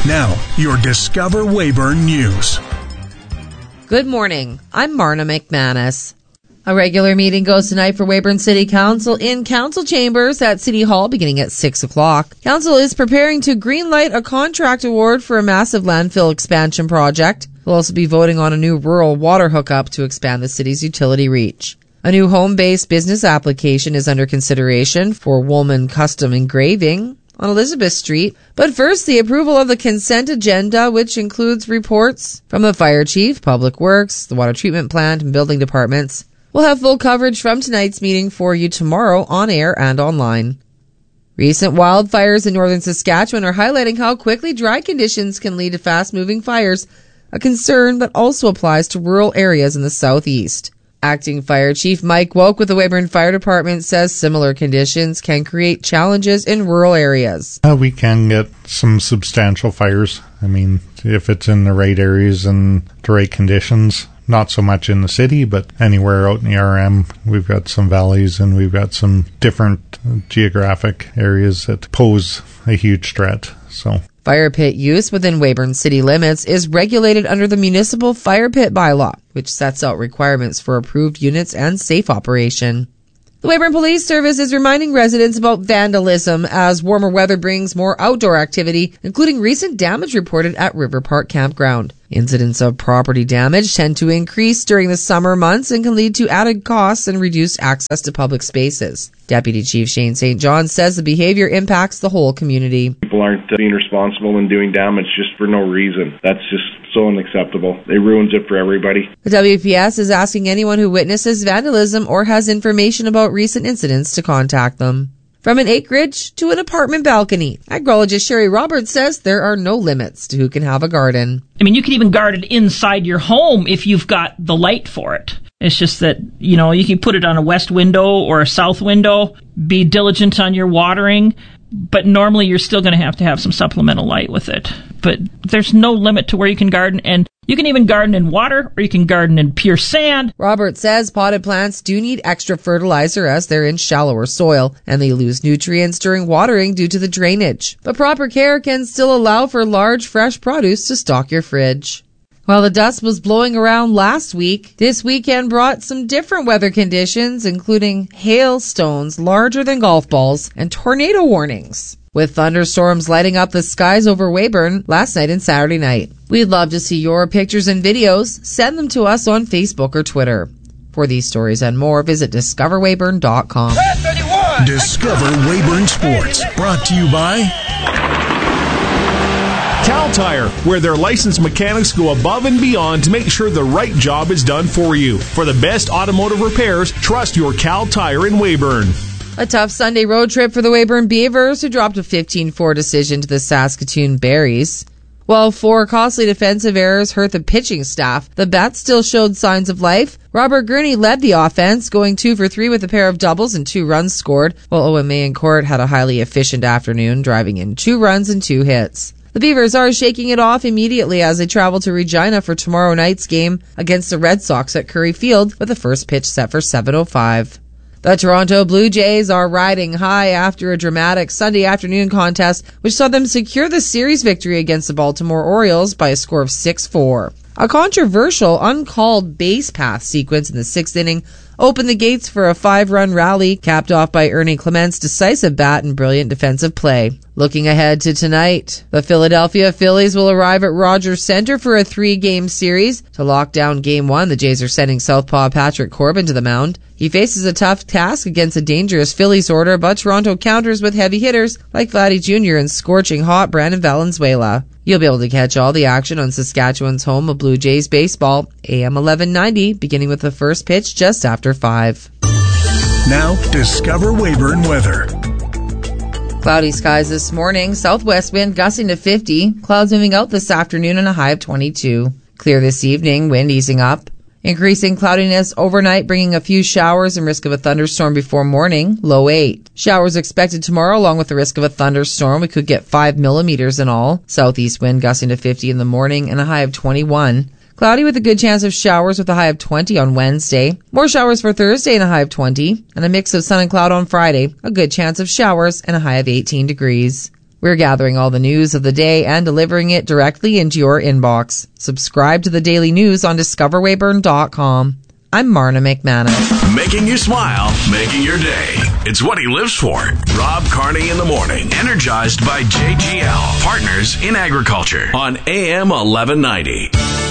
Now, your Discover Weyburn News. Good morning. I'm Marna McManus. A regular meeting goes tonight for Weyburn City Council in council chambers at City Hall beginning at 6 o'clock. Council is preparing to greenlight a contract award for a massive landfill expansion project. We'll also be voting on a new rural water hookup to expand the city's utility reach. A new home-based business application is under consideration for Woolman Custom Engraving on Elizabeth Street. But first, the approval of the consent agenda, which includes reports from the fire chief, public works, the water treatment plant, and building departments. We'll have full coverage from tonight's meeting for you tomorrow on air and online. Recent wildfires in northern Saskatchewan are highlighting how quickly dry conditions can lead to fast-moving fires, a concern that also applies to rural areas in the southeast. Acting Fire Chief Mike Woke with the Weyburn Fire Department says similar conditions can create challenges in rural areas. We can get some substantial fires. I mean, if it's in the right areas and the right conditions. Not so much in the city, but anywhere out in the RM, we've got some valleys and we've got some different geographic areas that pose a huge threat. Fire pit use within Weyburn city limits is regulated under the Municipal Fire Pit Bylaw, which sets out requirements for approved units and safe operation. The Weyburn Police Service is reminding residents about vandalism as warmer weather brings more outdoor activity, including recent damage reported at River Park Campground. Incidents of property damage tend to increase during the summer months and can lead to added costs and reduced access to public spaces. Deputy Chief Shane St. John says the behavior impacts the whole community. People aren't being responsible and doing damage just for no reason. That's just so unacceptable. It ruins it for everybody. The WPS is asking anyone who witnesses vandalism or has information about recent incidents to contact them. From an acreage to an apartment balcony, agrologist Sherry Roberts says there are no limits to who can have a garden. I mean, you can even garden inside your home if you've got the light for it. It's just that, you can put it on a west window or a south window, be diligent on your watering, but normally you're still going to have some supplemental light with it. But there's no limit to where you can garden, and you can even garden in water or you can garden in pure sand. Robert says potted plants do need extra fertilizer as they're in shallower soil and they lose nutrients during watering due to the drainage. But proper care can still allow for large fresh produce to stock your fridge. While the dust was blowing around last week, this weekend brought some different weather conditions, including hailstones larger than golf balls and tornado warnings, with thunderstorms lighting up the skies over Weyburn last night and Saturday night. We'd love to see your pictures and videos. Send them to us on Facebook or Twitter. For these stories and more, visit discoverweyburn.com. Discover Weyburn Sports, brought to you by Cal Tire, where their licensed mechanics go above and beyond to make sure the right job is done for you. For the best automotive repairs, trust your Cal Tire in Weyburn. A tough Sunday road trip for the Weyburn Beavers, who dropped a 15-4 decision to the Saskatoon Berries. While 4 costly defensive errors hurt the pitching staff, the bats still showed signs of life. Robert Gurney led the offense, going 2 for 3 with a pair of doubles and 2 runs scored, while Owen Mayencourt had a highly efficient afternoon, driving in 2 runs and 2 hits. The Beavers are shaking it off immediately as they travel to Regina for tomorrow night's game against the Red Sox at Curry Field, with the first pitch set for 7:05. The Toronto Blue Jays are riding high after a dramatic Sunday afternoon contest, which saw them secure the series victory against the Baltimore Orioles by a score of 6-4. A controversial, uncalled base path sequence in the 6th inning opened the gates for a 5-run rally, capped off by Ernie Clement's decisive bat and brilliant defensive play. Looking ahead to tonight, the Philadelphia Phillies will arrive at Rogers Center for a 3-game series. To lock down Game 1, the Jays are sending southpaw Patrick Corbin to the mound. He faces a tough task against a dangerous Phillies order, but Toronto counters with heavy hitters like Vladdy Jr. and scorching hot Brandon Valenzuela. You'll be able to catch all the action on Saskatchewan's home of Blue Jays baseball, AM 1190, beginning with the first pitch just after 5. Now, Discover Weyburn weather. Cloudy skies this morning, southwest wind gusting to 50, clouds moving out this afternoon and a high of 22. Clear this evening, wind easing up. Increasing cloudiness overnight, bringing a few showers and risk of a thunderstorm before morning, low 8. Showers expected tomorrow along with the risk of a thunderstorm. We could get 5 millimeters in all. Southeast wind gusting to 50 in the morning and a high of 21. Cloudy with a good chance of showers with a high of 20 on Wednesday. More showers for Thursday and a high of 20. And a mix of sun and cloud on Friday. A good chance of showers and a high of 18 degrees. We're gathering all the news of the day and delivering it directly into your inbox. Subscribe to the daily news on discoverwayburn.com. I'm Marna McManus. Making you smile, making your day. It's what he lives for. Rob Carney in the morning. Energized by JGL, partners in agriculture on AM 1190.